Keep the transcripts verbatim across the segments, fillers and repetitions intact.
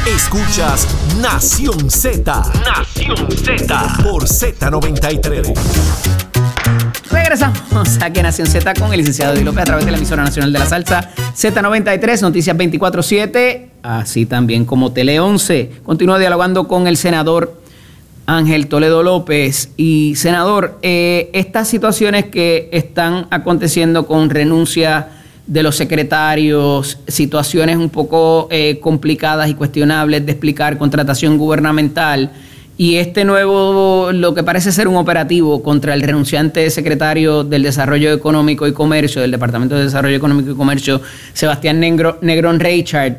Escuchas Nación Z. Nación Z. Por Z noventa y tres. Regresamos aquí a Nación Z con el licenciado Eddie López a través de la emisora nacional de la salsa Z noventa y tres, Noticias veinticuatro siete, así también como Tele once. Continúo dialogando con el senador Ángel Toledo López. Y senador, eh, estas situaciones que están aconteciendo con renuncia de los secretarios, situaciones un poco eh, complicadas y cuestionables de explicar, contratación gubernamental, y este nuevo, lo que parece ser un operativo contra el renunciante secretario del Desarrollo Económico y Comercio, del Departamento de Desarrollo Económico y Comercio, Sebastián Negro, Negrón Reichard,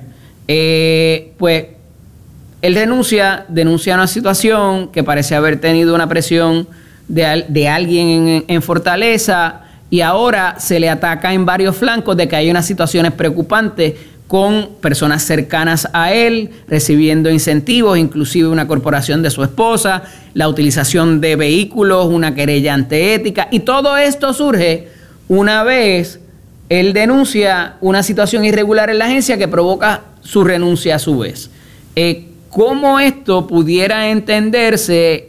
eh, pues él denuncia, denuncia una situación que parece haber tenido una presión de, de alguien en, en Fortaleza, y ahora se le ataca en varios flancos de que hay unas situaciones preocupantes con personas cercanas a él, recibiendo incentivos, inclusive una corporación de su esposa, la utilización de vehículos, una querella antiética, y todo esto surge una vez él denuncia una situación irregular en la agencia que provoca su renuncia a su vez. Eh, ¿Cómo esto pudiera entenderse?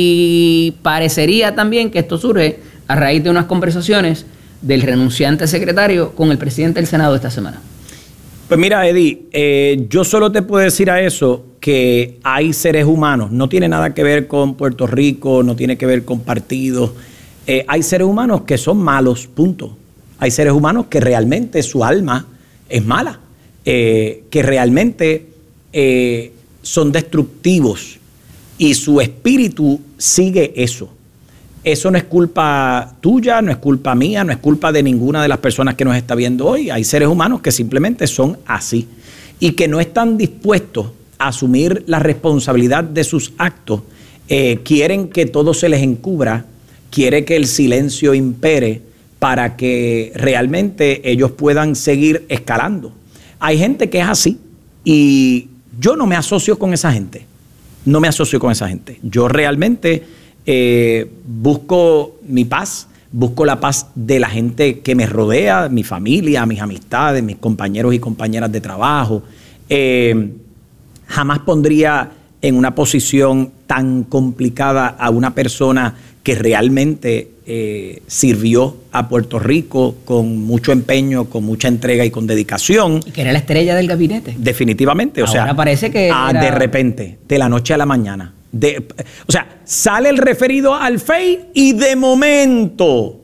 Y parecería también que esto surge a raíz de unas conversaciones del renunciante secretario con el presidente del Senado esta semana. Pues mira, Eddie, eh, yo solo te puedo decir a eso que hay seres humanos, no tiene nada que ver con Puerto Rico, no tiene que ver con partidos, eh, hay seres humanos que son malos, punto. Hay seres humanos que realmente su alma es mala, eh, que realmente eh, son destructivos y su espíritu sigue eso. Eso no es culpa tuya, no es culpa mía, no es culpa de ninguna de las personas que nos está viendo hoy. Hay seres humanos que simplemente son así y que no están dispuestos a asumir la responsabilidad de sus actos. Eh, quieren que todo se les encubra, quieren que el silencio impere para que realmente ellos puedan seguir escalando. Hay gente que es así y yo no me asocio con esa gente. No me asocio con esa gente. Yo realmente... Eh, busco mi paz, busco la paz de la gente que me rodea, mi familia, mis amistades, mis compañeros y compañeras de trabajo. Eh, jamás pondría en una posición tan complicada a una persona que realmente eh, sirvió a Puerto Rico con mucho empeño, con mucha entrega y con dedicación. Y que era la estrella del gabinete. Definitivamente. O Ahora sea, parece que ah, era... de repente, de la noche a la mañana. De, o sea, sale el referido al F E I y de momento,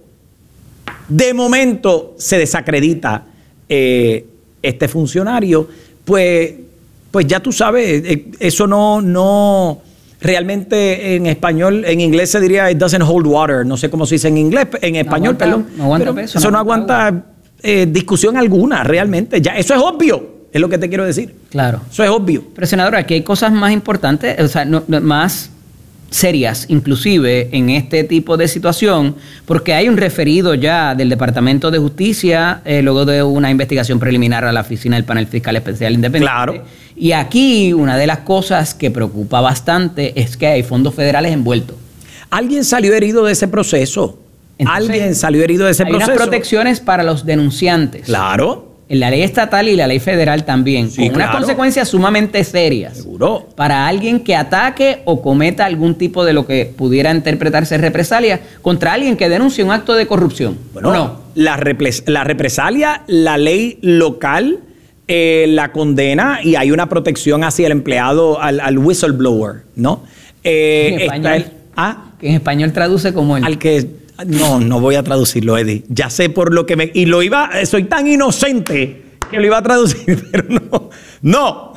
de momento se desacredita eh, este funcionario. Pues, pues ya tú sabes, eh, eso no, no, realmente en español, en inglés se diría it doesn't hold water. No sé cómo se dice en inglés, en español, no aguanta, perdón. No aguanta pero peso, eso no, no aguanta, aguanta eh, discusión alguna, realmente. Ya, eso es obvio. Es lo que te quiero decir. Claro. Eso es obvio. Pero, senador, aquí hay cosas más importantes, o sea, no, no, más serias, inclusive, en este tipo de situación, porque hay un referido ya del Departamento de Justicia, eh, luego de una investigación preliminar a la oficina del Panel Fiscal Especial Independiente. Claro. Y aquí, una de las cosas que preocupa bastante es que hay fondos federales envueltos. Alguien salió herido de ese proceso. Entonces, Alguien salió herido de ese hay proceso. Hay unas protecciones para los denunciantes. Claro. En la ley estatal y la ley federal también, Sí, con claro. unas consecuencias sumamente serias. Seguro. Para alguien que ataque o cometa algún tipo de lo que pudiera interpretarse represalia contra alguien que denuncie un acto de corrupción. Bueno, no. la, repres la represalia, la ley local eh, la condena y hay una protección hacia el empleado, al, al whistleblower, ¿no? Eh, en español, está el, ¿ah? que en español traduce como el... Al que... No, no voy a traducirlo, Eddie. Ya sé por lo que me... Y lo iba... Soy tan inocente que lo iba a traducir, pero no. No.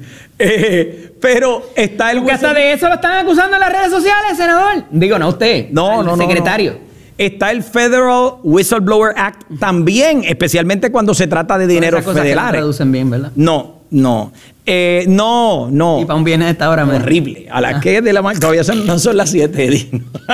Eh, pero está el... Porque hasta de eso lo están acusando en las redes sociales, senador. Digo, no usted. No, el no, no. secretario. No. Está el Federal Whistleblower Act también, especialmente cuando se trata de dinero federal. No traducen bien, ¿verdad? No, no. Eh, no, no. Y para un viernes a esta hora, horrible. A las que de la mañana... Todavía son, no son las siete, Eddie.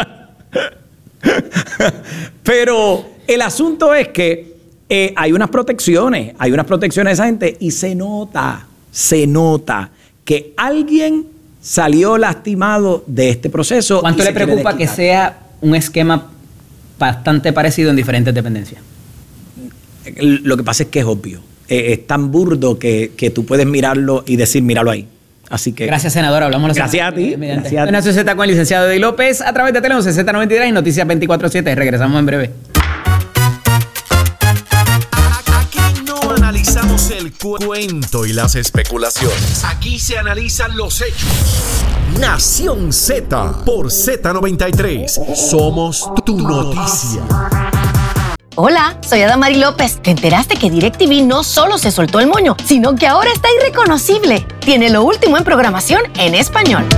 Pero el asunto es que eh, hay unas protecciones, hay unas protecciones de esa gente y se nota, se nota que alguien salió lastimado de este proceso. ¿Cuánto le preocupa que sea un esquema bastante parecido en diferentes dependencias? Lo que pasa es que es obvio. Eh, es tan burdo que, que tú puedes mirarlo y decir, míralo ahí. Así que... Gracias, senador. Hablamos la Gracias a ti. Gracias a ti. Nación Z con el licenciado Eddie López a través de Tele once, Z noventa y tres y Noticias veinticuatro siete. Regresamos en breve. Aquí no analizamos el cu- cuento y las especulaciones. Aquí se analizan los hechos. Nación Z por Z noventa y tres. Somos tu noticia. Hola, soy Adamari López. ¿Te enteraste que DirecTV no solo se soltó el moño, sino que ahora está irreconocible? Tiene lo último en programación en español.